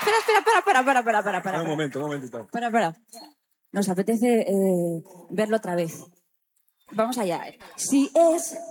Un momento. Espera. Nos apetece verlo otra vez. Vamos allá. Si es